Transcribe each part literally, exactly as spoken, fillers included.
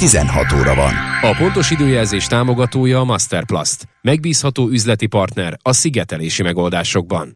tizenhat óra van. A pontos időjelzés támogatója a Masterplast. Megbízható üzleti partner a szigetelési megoldásokban.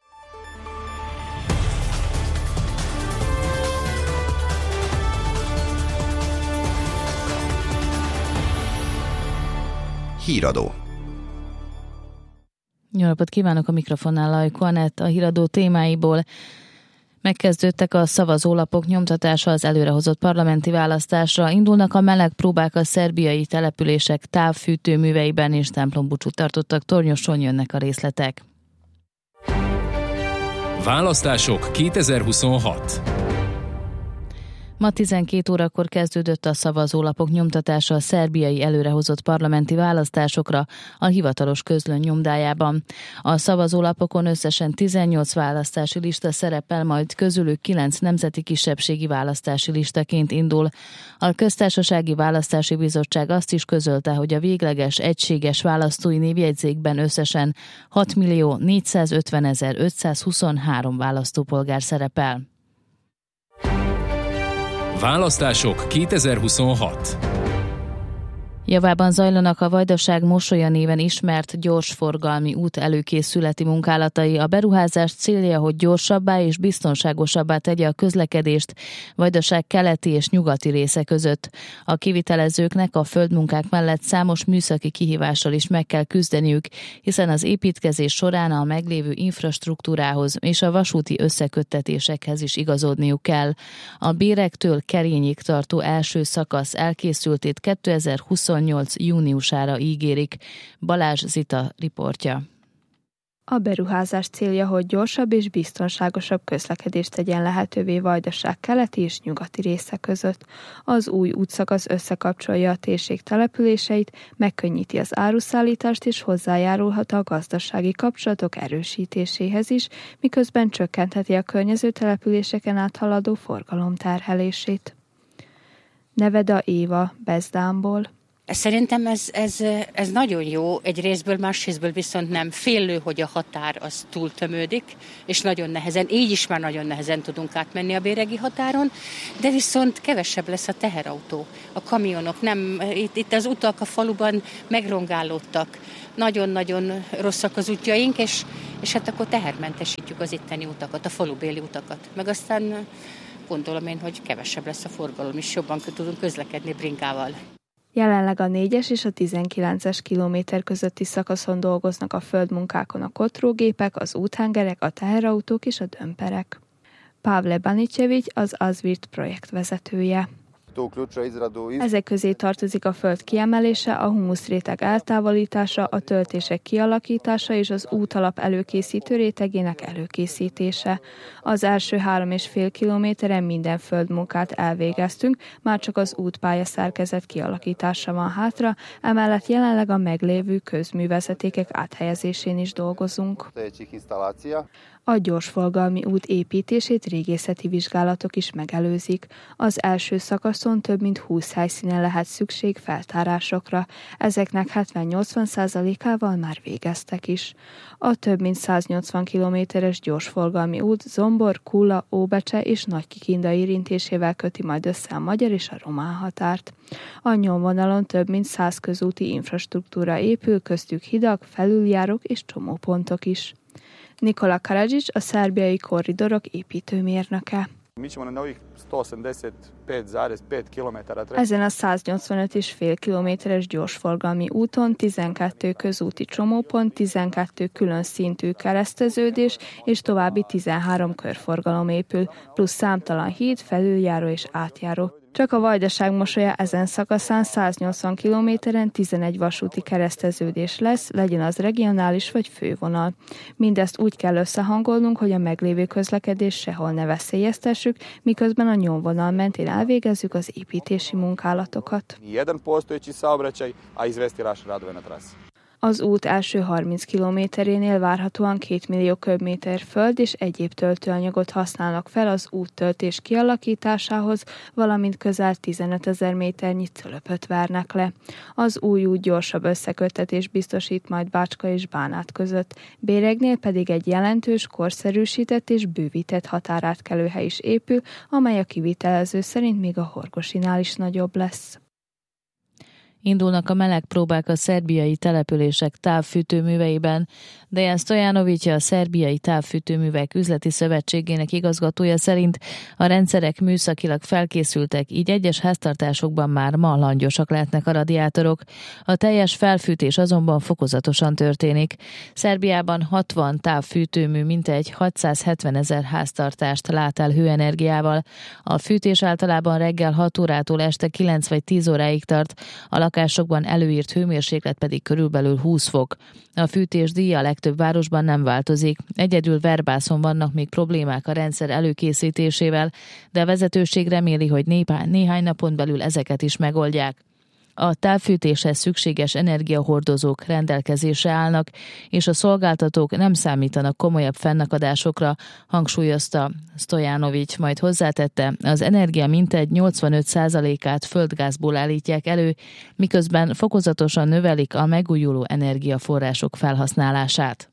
Híradó. Jó napot kívánok, a mikrofonnál Lajko Anett. A híradó témáiból: megkezdődtek a szavazólapok nyomtatása az előrehozott parlamenti választásra, indulnak a melegpróbák a szerbiai települések távfűtőműveiben, és templombúcsút tartottak Tornyoson, jönnek a részletek. Választások kétezer-huszonhat. Ma tizenkét órakor kezdődött a szavazólapok nyomtatása a szerbiai előrehozott parlamenti választásokra a hivatalos közlöny nyomdájában. A szavazólapokon összesen tizennyolc választási lista szerepel, majd közülük kilenc nemzeti kisebbségi választási listaként indul. A Köztársasági Választási Bizottság azt is közölte, hogy a végleges egységes választói névjegyzékben összesen hatmillió-négyszázötvenezer-ötszázhuszonhárom választópolgár szerepel. Választások kétezer-huszonhat. Javában zajlanak a Vajdaság Mosolya néven ismert gyorsforgalmi út előkészületi munkálatai. A beruházás célja, hogy gyorsabbá és biztonságosabbá tegye a közlekedést Vajdaság keleti és nyugati része között. A kivitelezőknek a földmunkák mellett számos műszaki kihívással is meg kell küzdeniük, hiszen az építkezés során a meglévő infrastruktúrához és a vasúti összeköttetésekhez is igazodniuk kell. A Bérektől Kerényig tartó első szakasz elkészültét kétezer-huszonnyolc júniusára ígérik. Balázs Zita riportja. A beruházás célja, hogy gyorsabb és biztonságosabb közlekedést tegyen lehetővé Vajdaság keleti és nyugati része között. Az új útszakasz összekapcsolja a térség településeit, megkönnyíti az áruszállítást és hozzájárulhat a gazdasági kapcsolatok erősítéséhez is, miközben csökkentheti a környező településeken áthaladó forgalom terhelését. Neveda Éva, Bezdámból. Szerintem ez, ez, ez nagyon jó, egy részből, más részből viszont nem. Félő, hogy a határ az túltömődik, és nagyon nehezen, így is már nagyon nehezen tudunk átmenni a béregi határon, de viszont kevesebb lesz a teherautó, a kamionok. Nem, itt, itt az utak a faluban megrongálódtak, nagyon-nagyon rosszak az útjaink, és, és hát akkor tehermentesítjük az itteni utakat, a falubéli utakat. Meg aztán gondolom én, hogy kevesebb lesz a forgalom, és jobban tudunk közlekedni bringával. Jelenleg a négyes és a tizenkilences kilométer közötti szakaszon dolgoznak a földmunkákon a kotrógépek, az úthengerek, a teherautók és a dömperek. Pavle Banicevic az Azvirt projekt vezetője. Ezek közé tartozik a föld kiemelése, a humuszréteg eltávolítása, a töltések kialakítása és az útalap előkészítő rétegének előkészítése. Az első három és fél kilométeren minden földmunkát elvégeztünk, már csak az útpálya szerkezet kialakítása van hátra, emellett jelenleg a meglévő közművezetékek áthelyezésén is dolgozunk. A gyorsforgalmi út építését régészeti vizsgálatok is megelőzik. Az első szakaszon több mint húsz helyszínen lehet szükség feltárásokra, ezeknek hetven-nyolcvan százalékával már végeztek is. A több mint száznyolcvan kilométeres gyorsforgalmi út Zombor, Kula, Óbecse és Nagykikinda érintésével köti majd össze a magyar és a román határt. A nyomvonalon több mint száz közúti infrastruktúra épül, köztük hidak, felüljárók és csomópontok is. Nikola Karadžić, a szerbiai korridorok építőmérnöke. Ezen a száznyolcvanöt és fél kilométeres gyorsforgalmi úton tizenkettő közúti csomópont, tizenkettő külön szintű kereszteződés és további tizenhárom körforgalom épül, plusz számtalan híd, felüljáró és átjáró. Csak a Vajdaság Mosolya ezen szakaszán száznyolcvan kilométeren tizenegy vasúti kereszteződés lesz, legyen az regionális vagy fővonal. Mindezt úgy kell összehangolnunk, hogy a meglévő közlekedést sehol ne veszélyeztessük, miközben a nyomvonal mentén elvégezzük az építési munkálatokat. Az út első harminc kilométerénél várhatóan két millió köbméter föld és egyéb töltőanyagot használnak fel az úttöltés kialakításához, valamint közel tizenötezer méternyi cölöpöt vernek le. Az új út gyorsabb összeköttetés biztosít majd Bácska és Bánát között. Béregnél pedig egy jelentős, korszerűsített és bővített határátkelőhely is épül, amely a kivitelező szerint még a Horgosinál is nagyobb lesz. Indulnak a meleg próbák a szerbiai települések távfűtőműveiben. Dejan Stojanović, a Szerbiai Távfűtőművek Üzleti Szövetségének igazgatója szerint a rendszerek műszakilag felkészültek, így egyes háztartásokban már ma langyosak lehetnek a radiátorok. A teljes felfűtés azonban fokozatosan történik. Szerbiában hatvan távfűtőmű mintegy hatszázhetvenezer háztartást lát el hőenergiával. A fűtés általában reggel hat órától este kilenc vagy tíz óráig tart, a lakásokban előírt hőmérséklet pedig körülbelül húsz fok. A fűtés díja a legtöbb városban nem változik. Egyedül Verbászon vannak még problémák a rendszer előkészítésével, de a vezetőség reméli, hogy néhány napon belül ezeket is megoldják. A távfűtéshez szükséges energiahordozók rendelkezésre állnak, és a szolgáltatók nem számítanak komolyabb fennakadásokra, hangsúlyozta Stojanović, majd hozzátette, az energia mintegy nyolcvanöt százalékát földgázból állítják elő, miközben fokozatosan növelik a megújuló energiaforrások felhasználását.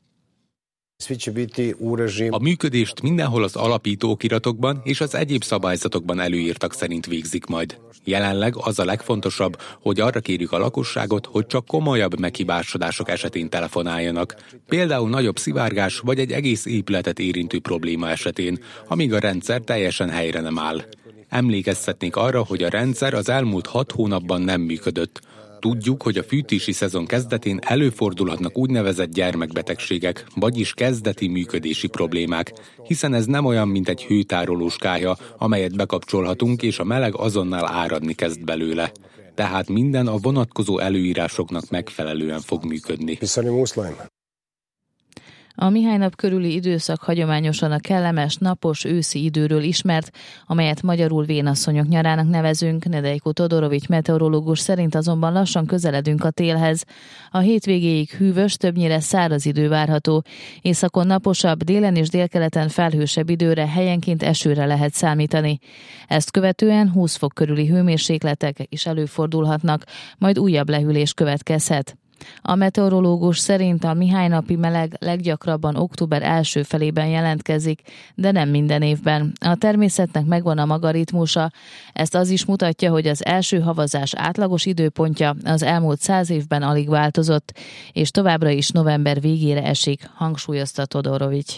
A működést mindenhol az alapító okiratokban és az egyéb szabályzatokban előírtak szerint végzik majd. Jelenleg az a legfontosabb, hogy arra kérjük a lakosságot, hogy csak komolyabb meghibásodások esetén telefonáljanak. Például nagyobb szivárgás vagy egy egész épületet érintő probléma esetén, amíg a rendszer teljesen helyre nem áll. Emlékeztetnék arra, hogy a rendszer az elmúlt hat hónapban nem működött. Tudjuk, hogy a fűtési szezon kezdetén előfordulhatnak úgynevezett gyermekbetegségek, vagyis kezdeti működési problémák, hiszen ez nem olyan, mint egy hőtárolós kálya, amelyet bekapcsolhatunk, és a meleg azonnal áradni kezd belőle. Tehát minden a vonatkozó előírásoknak megfelelően fog működni. A Mihály-nap körüli időszak hagyományosan a kellemes, napos őszi időről ismert, amelyet magyarul vénasszonyok nyarának nevezünk. Nedejko Todorović meteorológus szerint azonban lassan közeledünk a télhez. A hétvégéig hűvös, többnyire száraz idő várható. Északon naposabb, délen és délkeleten felhősebb időre, helyenként esőre lehet számítani. Ezt követően húsz fok körüli hőmérsékletek is előfordulhatnak, majd újabb lehűlés következhet. A meteorológus szerint a Mihály-napi meleg leggyakrabban október első felében jelentkezik, de nem minden évben. A természetnek megvan a maga ritmusa, ezt az is mutatja, hogy az első havazás átlagos időpontja az elmúlt száz évben alig változott, és továbbra is november végére esik, hangsúlyozta Todorović.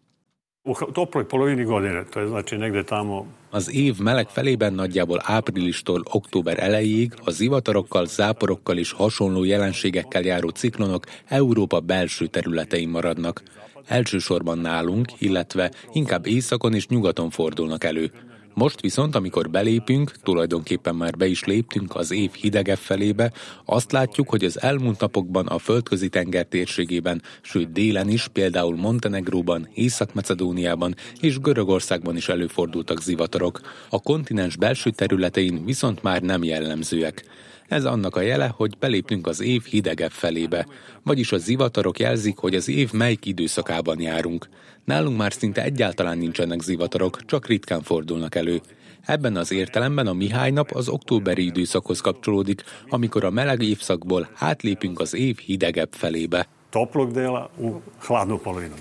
Az év meleg felében nagyjából áprilistól október elejéig a zivatarokkal, záporokkal és hasonló jelenségekkel járó ciklonok Európa belső területein maradnak. Elsősorban nálunk, illetve inkább északon és nyugaton fordulnak elő. Most viszont, amikor belépünk, tulajdonképpen már be is léptünk az év hidegebb felébe, azt látjuk, hogy az elmúlt napokban a földközi tenger térségében, sőt délen is, például Montenegróban, Észak-Macedóniában és Görögországban is előfordultak zivatarok. A kontinens belső területein viszont már nem jellemzőek. Ez annak a jele, hogy belépünk az év hidegebb felébe, vagyis a zivatarok jelzik, hogy az év melyik időszakában járunk. Nálunk már szinte egyáltalán nincsenek zivatarok, csak ritkán fordulnak elő. Ebben az értelemben a Mihály-nap az októberi időszakhoz kapcsolódik, amikor a meleg évszakból átlépünk az év hidegebb felébe. Toplog dela u hladnu polovinu.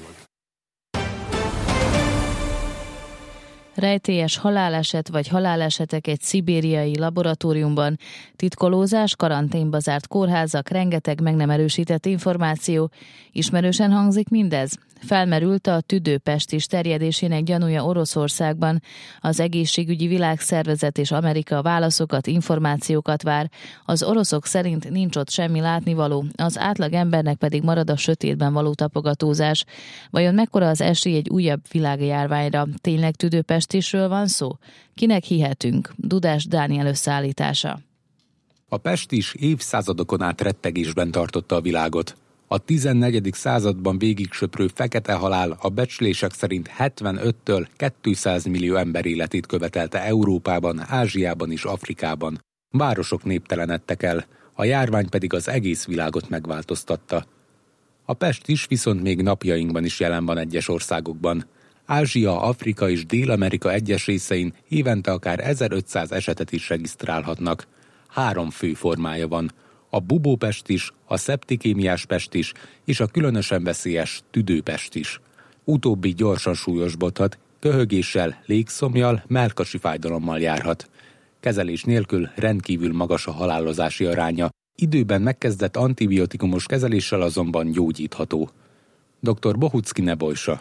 Rejtélyes haláleset vagy halálesetek egy szibériai laboratóriumban, titkolózás, karanténba zárt kórházak, rengeteg meg nem erősített információ. Ismerősen hangzik mindez? Felmerült a tüdőpestis terjedésének gyanúja Oroszországban. Az egészségügyi világszervezet és Amerika válaszokat, információkat vár. Az oroszok szerint nincs ott semmi látnivaló, az átlag embernek pedig marad a sötétben való tapogatózás. Vajon mekkora az esély egy újabb világjárványra? Tényleg tüdőpestisről van szó? Kinek hihetünk? Dudás Dániel összeállítása. A pestis évszázadokon át rettegésben tartotta a világot. A tizennegyedik században végigsöprő fekete halál a becslések szerint hetvenöttől kétszáz millió ember életét követelte Európában, Ázsiában és Afrikában. Városok néptelenedtek el, a járvány pedig az egész világot megváltoztatta. A pestis viszont még napjainkban is jelen van egyes országokban. Ázsia, Afrika és Dél-Amerika egyes részein évente akár ezerötszáz esetet is regisztrálhatnak. Három fő formája van. A bubópestis, a szeptikémiás pestis és a különösen veszélyes tüdőpestis. Utóbbi gyorsan súlyosbodhat, köhögéssel, légszomjjal, mellkasi fájdalommal járhat. Kezelés nélkül rendkívül magas a halálozási aránya, Időben megkezdett antibiotikumos kezeléssel azonban gyógyítható. doktor Bohucki Nebojsa,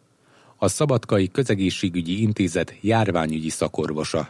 a Szabadkai Közegészségügyi Intézet járványügyi szakorvosa.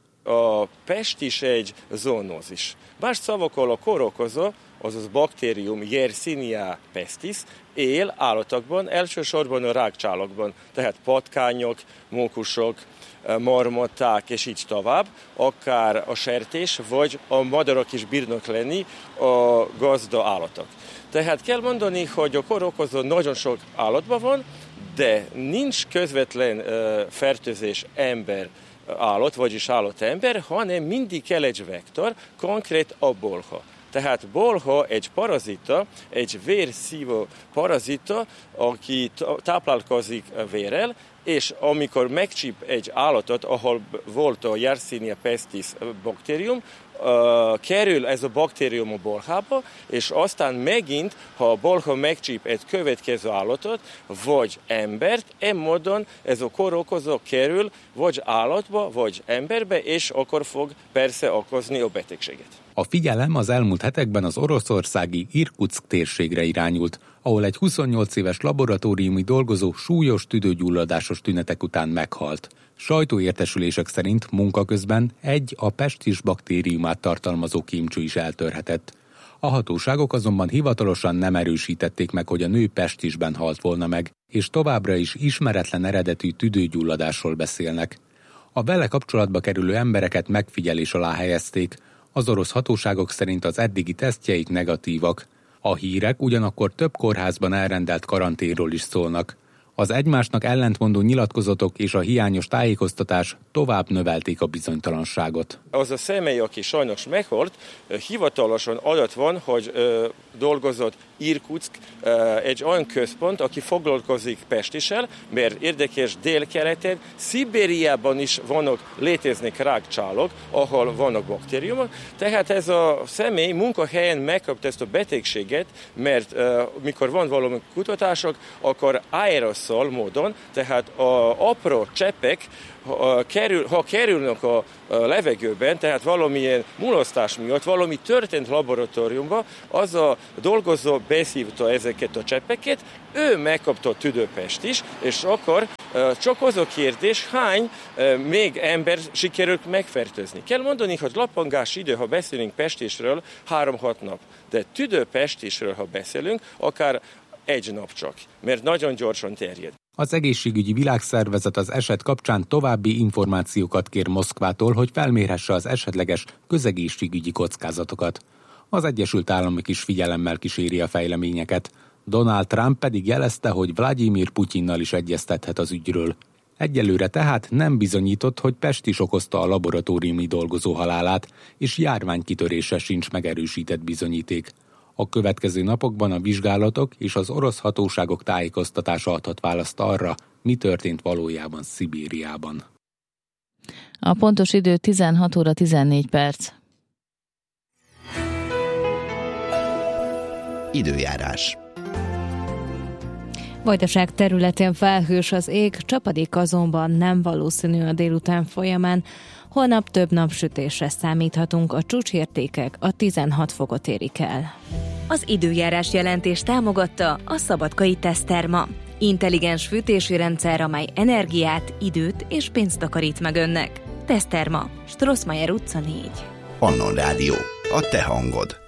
A pestis egy zoonózis. Más szavakkal a kórokozó, azaz baktérium Yersinia pestis él állatokban, elsősorban a rágcsálókban, tehát patkányok, mókusok, marmották és így tovább, akár a sertés, vagy a madarak is bírnak lenni a gazda állatok. Tehát kell mondani, hogy a kórokozó nagyon sok állatban van, de nincs közvetlen uh, fertőzés ember állat, vagyis állat-ember, hanem mindig kell egy vektor, konkrét a bolha. Tehát bolha egy parazita, egy vérszívó parazita, aki táplálkozik vérrel, és amikor megcsíp egy állatot, ahol volt a Yersinia pestis baktérium, Uh, kerül ez a baktérium a bolhába, és aztán megint, ha a bolha megcsíp egy következő állatot, vagy embert, ilyen módon ez a kórokozó kerül vagy állatba, vagy emberbe, és akkor fog persze okozni a betegséget. A figyelem az elmúlt hetekben az oroszországi Irkutszk térségre irányult, ahol egy huszonnyolc éves laboratóriumi dolgozó súlyos tüdőgyulladásos tünetek után meghalt. Sajtóértesülések szerint munka közben egy a pestis baktériumát tartalmazó kémcső is eltörhetett. A hatóságok azonban hivatalosan nem erősítették meg, hogy a nő pestisben halt volna meg, és továbbra is ismeretlen eredetű tüdőgyulladásról beszélnek. A vele kapcsolatba kerülő embereket megfigyelés alá helyezték, az orosz hatóságok szerint az eddigi tesztjeik negatívak. A hírek ugyanakkor több kórházban elrendelt karanténról is szólnak. Az egymásnak ellentmondó nyilatkozatok és a hiányos tájékoztatás tovább növelték a bizonytalanságot. Az a személy, aki sajnos meghalt, hivatalosan adat van, hogy ö, dolgozott Irkutszk, ö, egy olyan központ, aki foglalkozik pestissel, mert érdekes délkeleten, Szibériában is vannak, léteznek rágcsálók, ahol vannak baktériumok, tehát ez a személy munkahelyen megkapta ezt a betegséget, mert ö, mikor van valami kutatások, akkor aeroszol módon, tehát a apró cseppek, Ha, kerül, ha kerülnek a, a levegőben, tehát valamilyen mulasztás miatt, valami történt laboratóriumban, az a dolgozó beszívta ezeket a cseppeket, ő megkapta a tüdőpestis, és akkor csak az a kérdés, hány még ember sikerült megfertőzni. Kell mondani, hogy lappangás idő, ha beszélünk pestisről, három-hat nap, de tüdőpestisről, ha beszélünk, akár egy nap csak, mert nagyon gyorsan terjed. Az Egészségügyi Világszervezet az eset kapcsán további információkat kér Moszkvától, hogy felmérhesse az esetleges közegészségügyi kockázatokat. Az Egyesült Államok is figyelemmel kíséri a fejleményeket. Donald Trump pedig jelezte, hogy Vladimir Putyinnal is egyeztethet az ügyről. Egyelőre tehát nem bizonyított, hogy pestis okozta a laboratóriumi dolgozó halálát, és járványkitörése sincs megerősített bizonyíték. A következő napokban a vizsgálatok és az orosz hatóságok tájékoztatása adhat választ arra, mi történt valójában Szibériában. A pontos idő tizenhat óra tizennégy perc. Időjárás. Vajdaság területén felhős az ég, csapadék azonban nem valószínű a délután folyamán. Holnap több napsütésre számíthatunk, a csúcsértékek a tizenhat fokot érik el. Az időjárás jelentés támogatta a Szabadkai Teszterma. Intelligens fűtési rendszer, amely energiát, időt és pénzt takarít meg önnek. Teszterma, Strossmayer utca négy. Annon Rádió. A te hangod.